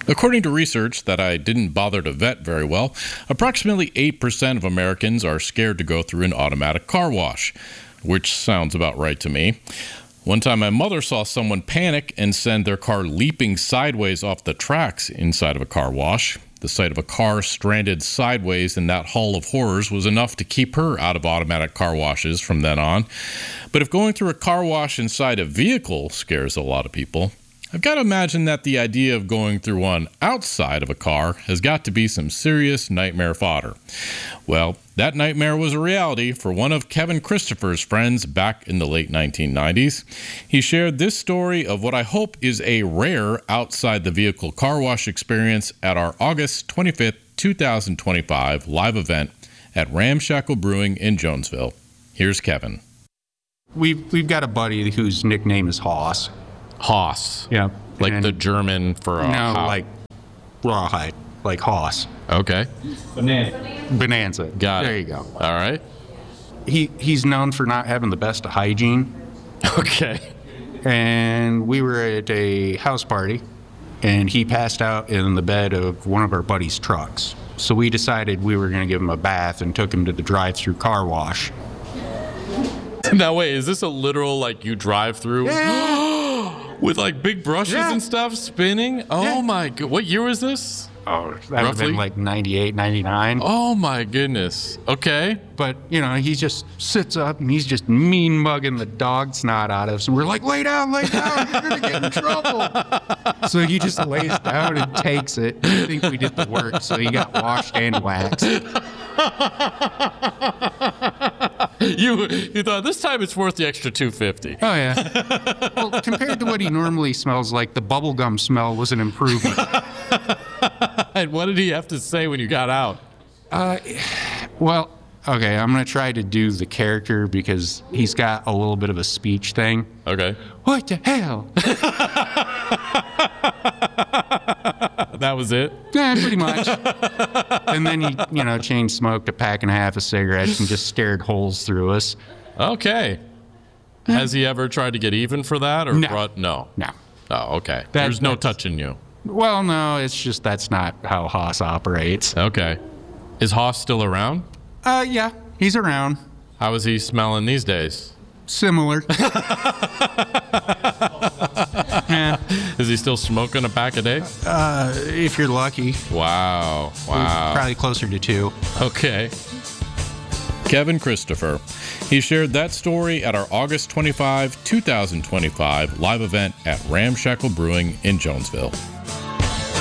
According to research that I didn't bother to vet very well, approximately 8% of Americans are scared to go through an automatic car wash, which sounds about right to me. One time my mother saw someone panic and send their car leaping sideways off the tracks inside of a car wash. The sight of a car stranded sideways in that hall of horrors was enough to keep her out of automatic car washes from then on. But if going through a car wash inside a vehicle scares a lot of people, I've got to imagine that the idea of going through one outside of a car has got to be some serious nightmare fodder. Well, that nightmare was a reality for one of Kevin Christopher's friends back in the late 1990s. He shared this story of what I hope is a rare outside the vehicle car wash experience at our August 25th, 2025 live event at Ramshackle Brewing in Jonesville. Here's Kevin. We've got a buddy whose nickname is Hoss. Hoss. Yeah. Like the German for a like rawhide, like Hoss. Okay. Bonanza. Got it. There you go. All right. He's known for not having the best hygiene. Okay. And we were at a house party, and he passed out in the bed of one of our buddy's trucks. So we decided we were going to give him a bath and took him to the drive-through car wash. Now, wait, is this a literal, like, you drive through? Yeah. With, like, big brushes and stuff spinning? Oh, my God. What year was this? Oh, that would have been like 98, 99. Oh, my goodness. Okay. But, he just sits up and he's just mean mugging the dog snot out of us. And we're like, lay down, you're going to get in trouble. So he just lays down and takes it. I think we did the work, so he got washed and waxed. You thought this time it's worth the extra $250. Oh, yeah. Well, compared to what he normally smells like, the bubblegum smell was an improvement. And what did he have to say when you got out? Well, okay, I'm going to try to do the character because he's got a little bit of a speech thing. Okay. What the hell? That was it? Yeah, pretty much. And then he, chain smoked a pack and a half of cigarettes and just stared holes through us. Okay. Has he ever tried to get even for that? Or No. No. No. Oh, okay. There's no touching you. Well, no, it's just that's not how Haas operates. Okay. Is Haas still around? Yeah, he's around. How is he smelling these days? Similar. Yeah. Is he still smoking a pack a day? If you're lucky. Wow. Probably closer to 2. Okay. Kevin Christopher. He shared that story at our August 25, 2025 live event at Ramshackle Brewing in Jonesville.